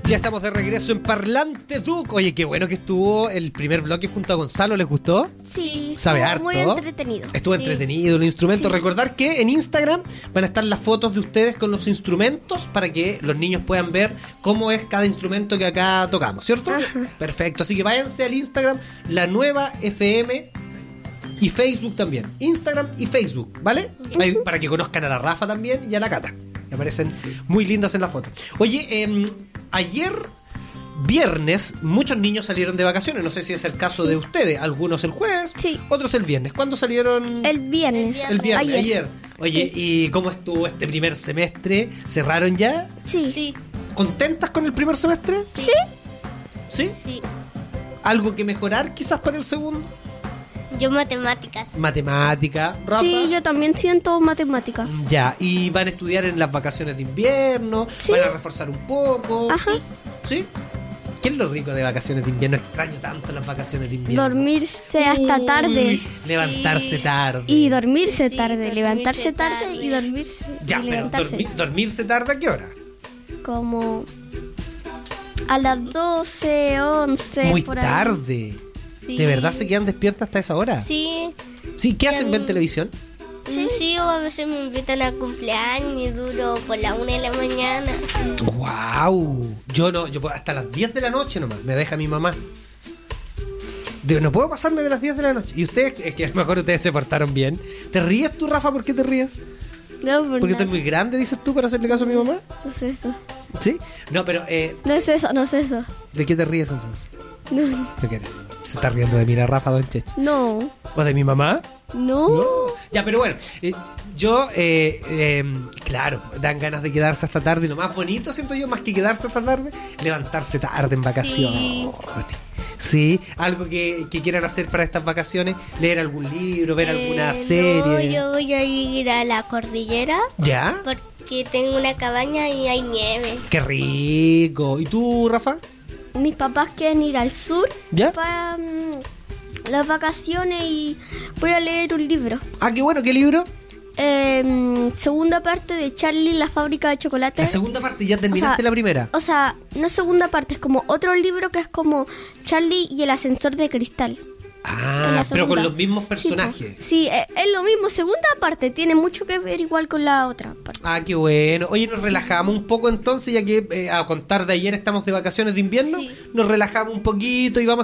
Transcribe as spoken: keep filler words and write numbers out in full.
Ya estamos de regreso en Parlante Duc. Oye, qué bueno que estuvo el primer bloque junto a Gonzalo. ¿Les gustó? Sí, sabe estuvo harto. muy entretenido. Estuvo sí. entretenido los instrumentos. Sí. Recordar que en Instagram van a estar las fotos de ustedes con los instrumentos para que los niños puedan ver cómo es cada instrumento que acá tocamos, ¿cierto? Ajá. Perfecto, así que váyanse al Instagram, La Nueva F M, y Facebook también. Instagram y Facebook, ¿vale? Uh-huh. Ahí, para que conozcan a la Rafa también y a la Cata. Me parecen muy lindas en la foto. Oye, eh, ayer... viernes, muchos niños salieron de vacaciones. No sé si es el caso de ustedes. Algunos el jueves, Sí. otros el viernes. ¿Cuándo salieron? El viernes. El viernes, ayer. ayer. Oye, Sí. ¿y cómo estuvo este primer semestre? ¿Cerraron ya? Sí. Sí, ¿Contentas con el primer semestre? Sí. ¿Sí? sí. ¿Algo que mejorar quizás para el segundo? Yo matemáticas. Matemática, Rafa. Sí, yo también siento matemática. Ya, ¿y van a estudiar en las vacaciones de invierno? Sí. ¿Van a reforzar un poco? Ajá. ¿Sí? ¿Qué es lo rico de vacaciones de invierno? Extraño tanto las vacaciones de invierno. Dormirse hasta Uy, tarde. levantarse Sí. tarde. Y dormirse Sí, tarde. dormirse levantarse tarde, tarde. y dormirse. Ya, y pero levantarse. dormi- dormirse tarde, ¿a qué hora? Como a las doce, once. Muy por ahí. tarde. Sí. ¿De verdad se quedan despiertas hasta esa hora? Sí. Sí, ¿qué hacen? Em, ¿Ven televisión? Sí, sí, o a veces me invitan a cumpleaños y duro por la una de la mañana. ¡Wow! Yo no, yo puedo- hasta las diez de la noche nomás, me deja mi mamá. Digo, no puedo pasarme de las diez de la noche. Y ustedes, es que a lo mejor ustedes se portaron bien. ¿Te ríes tú, Rafa? ¿Por qué te ríes? No, por ¿Porque nada. estoy muy grande, dices tú, para hacerle caso a mi mamá? No es eso. ¿Sí? No, pero, eh, No es eso, no es eso. ¿de qué te ríes entonces? No. ¿Qué quieres? ¿Se está riendo de mí la Rafa, don Checho? No. ¿O de mi mamá? No. No. Ya, pero bueno, eh, yo, eh, eh, claro, dan ganas de quedarse hasta tarde. Y lo más bonito, siento yo, más que quedarse hasta tarde, levantarse tarde en vacaciones. Sí, algo que, que quieran hacer para estas vacaciones, leer algún libro, ver alguna Eh, serie. No, yo voy a ir a la cordillera ¿Ya? porque tengo una cabaña y hay nieve. ¡Qué rico! ¿Y tú, Rafa? Mis papás quieren ir al sur ¿Ya? para mm, las vacaciones y voy a leer un libro. Ah, qué bueno, ¿qué libro? Eh, segunda parte de Charlie, la fábrica de chocolate. La segunda parte, ya terminaste O sea, la primera. O sea, no segunda parte, es como otro libro que es como Charlie y el ascensor de cristal. en Ah, la pero con segunda. los mismos Sí, personajes. po. Sí, eh, es lo mismo. Segunda parte tiene mucho que ver igual con la otra parte. Ah, qué bueno. Oye, nos relajamos un poco entonces, ya que eh, a contar de ayer estamos de vacaciones de invierno. Sí. Nos relajamos un poquito y vamos